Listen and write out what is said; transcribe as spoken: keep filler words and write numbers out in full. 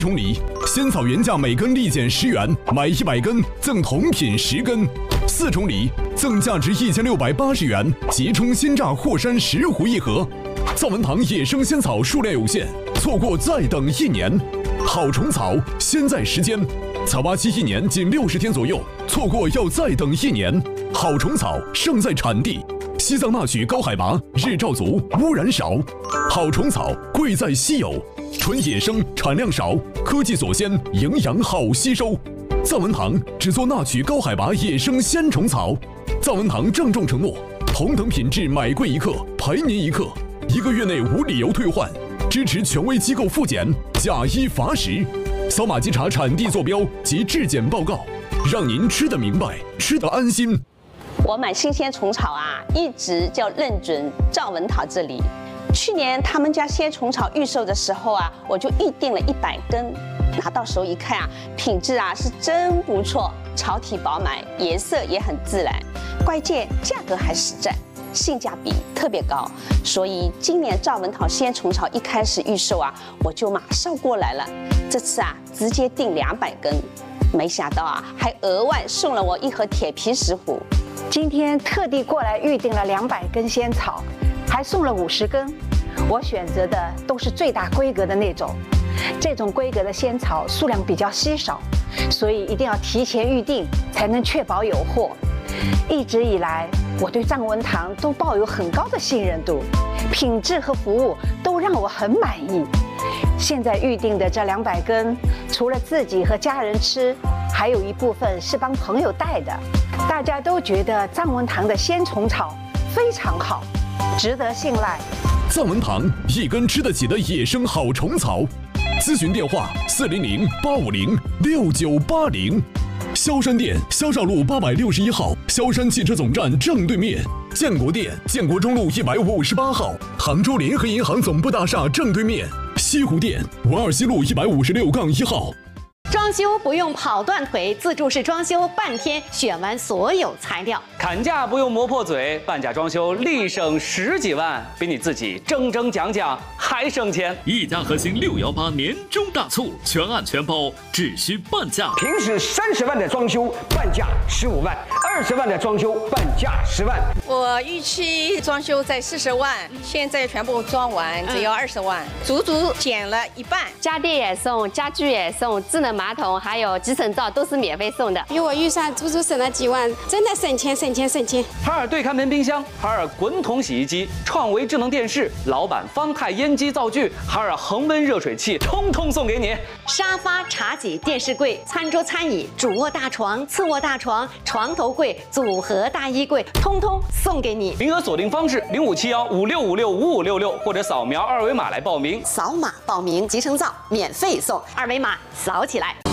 重礼，仙草原价每根立减十元，买一百根赠同品十根。四重礼，赠价值一千六百八十元即冲鲜榨霍山十壶一盒。藏文堂野生仙草数量有限，错过再等一年。好虫草，现在时间，采挖期一年仅六十天左右，错过要再等一年。好虫草胜在产地，西藏纳曲高海拔，日照足，污染少。好虫草贵在稀有。纯野生，产量少，科技所先，营养好吸收。藏文堂只做纳曲高海拔野生鲜虫草。藏文堂郑重承诺，同等品质买贵一克，赔您一克，一个月内无理由退换，支持权威机构复检，假一罚十。扫码稽查产地坐标及质检报告，让您吃得明白，吃得安心。 我买新鲜虫草啊，一直就认准藏文堂这里。去年他们家鲜虫草预售的时候啊，我就预定了一百根，拿到手一看啊，品质啊是真不错，草体饱满，颜色也很自然，关键价格还实在，性价比特别高。所以今年藏文堂鲜虫草一开始预售啊，我就马上过来了。这次啊，直接订两百根，没想到啊，还额外送了我一盒铁皮石斛。 今天特地过来预定了两百根仙草。还送了五十根，我选择的都是最大规格的那种。这种规格的仙草数量比较稀少，所以一定要提前预定，才能确保有货。一直以来，我对藏文堂都抱有很高的信任度，品质和服务都让我很满意。现在预定的这两百根，除了自己和家人吃，还有一部分是帮朋友带的。大家都觉得藏文堂的鲜虫草非常好，值得信赖。 藏文堂一根吃得起的野生好虫草，咨询电话四零零八五零六九八零。萧山店萧少路八百六十一号，萧山汽车总站正对面；建国店建国中路一百五十八号，杭州联合银行总部大厦正对面；西湖店文二西路一百五十六杠一号。 装修不用跑断腿，自助式装修半天选完所有材料。 砍价不用磨破嘴，半价装修立省十几万，比你自己争争讲讲还省钱。 一家核心六幺八年终大促，全案全包，只需半价。 平时三十万的装修，半价十五万；二十万的装修，半价十万。 我预期装修在四十万，现在全部装完只要二十万，足足减了一半。 家电也送，家具也送，智能马桶还有集成灶都是免费送的。 比我预算足足省了几万，真的省钱省钱省钱。 海尔对看门冰箱、海尔滚筒洗衣机、创维智能电视、老板方太烟机灶具、海尔恒温热水器，通通送给你。 沙发、茶几、电视柜、餐桌、餐椅、主卧大床、次卧大床、床头柜、组合大衣柜，通通送给你。 名额锁定方式：零五七幺五六五六五五六六，或者扫描二维码来报名。 扫码报名，集成灶免费送，二维码扫起来。